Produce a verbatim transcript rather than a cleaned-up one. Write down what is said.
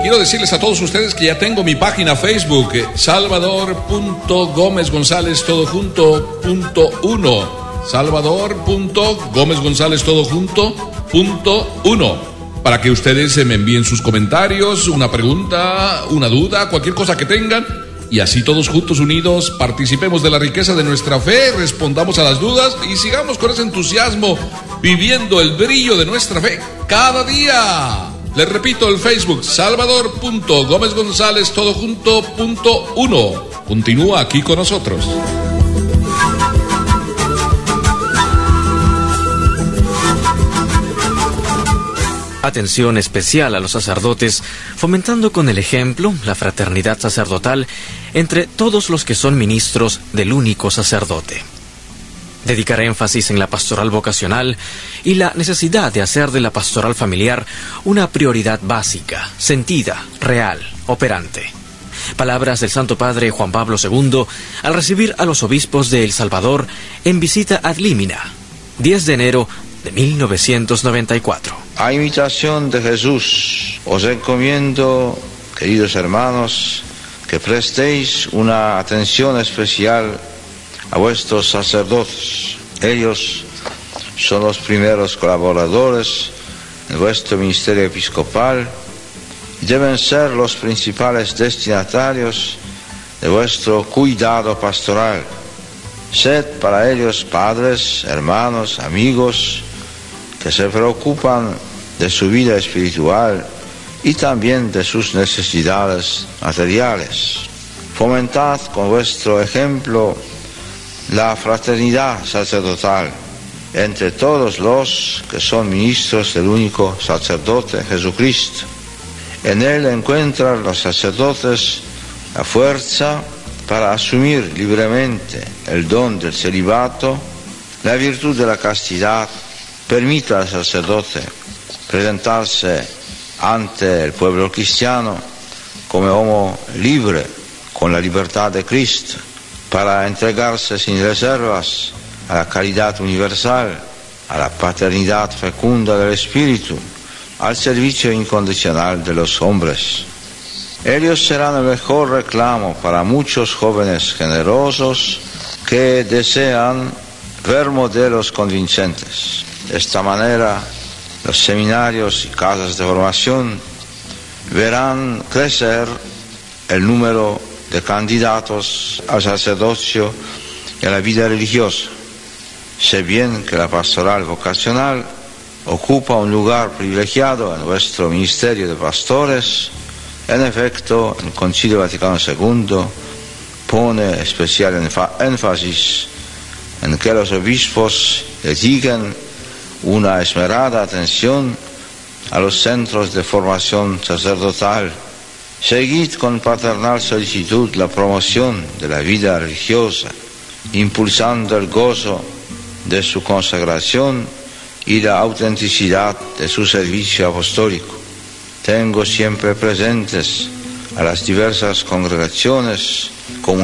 quiero decirles a todos ustedes que ya tengo mi página Facebook, salvador punto gómez gonzález todo junto punto uno. salvador punto gómez gonzález todo junto punto uno. Para que ustedes me envíen sus comentarios, una pregunta, una duda, cualquier cosa que tengan, y así todos juntos unidos participemos de la riqueza de nuestra fe, respondamos a las dudas y sigamos con ese entusiasmo viviendo el brillo de nuestra fe cada día. Les repito, el Facebook, salvador punto gómez gonzález todo junto punto uno. Continúa aquí con nosotros. Atención especial a los sacerdotes, fomentando con el ejemplo la fraternidad sacerdotal entre todos los que son ministros del único sacerdote. Dedicar énfasis en la pastoral vocacional y la necesidad de hacer de la pastoral familiar una prioridad básica, sentida, real, operante. Palabras del Santo Padre Juan Pablo segundo al recibir a los obispos de El Salvador en visita ad limina, diez de enero de mil novecientos noventa y cuatro. A imitación de Jesús, os encomiendo, queridos hermanos, que prestéis una atención especial a vuestros sacerdotes. Ellos son los primeros colaboradores en vuestro ministerio episcopal y deben ser los principales destinatarios de vuestro cuidado pastoral. Sed para ellos padres, hermanos, amigos, que se preocupan de su vida espiritual y también de sus necesidades materiales. Fomentad con vuestro ejemplo la fraternidad sacerdotal entre todos los que son ministros del único sacerdote Jesucristo. En él encuentran los sacerdotes la fuerza para asumir libremente el don del celibato, la virtud de la castidad. Permita al sacerdote presentarse ante el pueblo cristiano como homo libre, con la libertad de Cristo, para entregarse sin reservas a la caridad universal, a la paternidad fecunda del Espíritu, al servicio incondicional de los hombres. Ellos serán el mejor reclamo para muchos jóvenes generosos que desean ver modelos convincentes. De esta manera, los seminarios y casas de formación verán crecer el número de candidatos al sacerdocio y a la vida religiosa. Sé bien que la pastoral vocacional ocupa un lugar privilegiado en vuestro ministerio de pastores. En efecto, el Concilio Vaticano segundo pone especial énfasis en que los obispos dediquen una esmerada atención a los centros de formación sacerdotal. Seguid con paternal solicitud la promoción de la vida religiosa, impulsando el gozo de su consagración y la autenticidad de su servicio apostólico. Tengo siempre presentes a las diversas congregaciones,